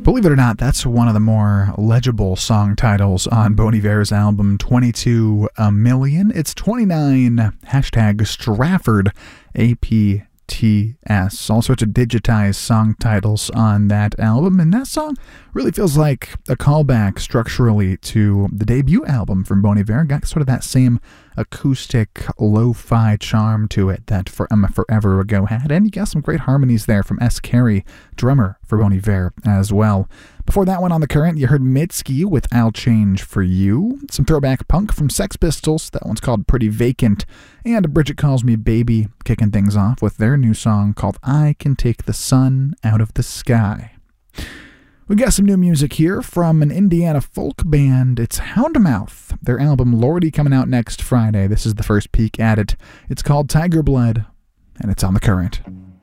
Believe it or not, that's one of the more legible song titles on Bon Iver's album 22 Million. It's 29 hashtag Stratford APTS. All sorts of digitized song titles on that album, and that song really feels like a callback structurally to the debut album from Bon Iver. Got sort of that same acoustic lo-fi charm to it that Forever Ago had, and you got some great harmonies there from S. Carey, drummer for Bon Iver as well. Before that one on The Current, you heard Mitski with I'll Change For You, some throwback punk from Sex Pistols, that one's called Pretty Vacant, and Bridget Calls Me Baby kicking things off with their new song called I Can Take the Sun Out of the Sky. We got some new music here from an Indiana folk band. It's Houndmouth. Their album Lordy coming out next Friday. This is the first peek at it. It's called Tiger Blood, and it's on The Current.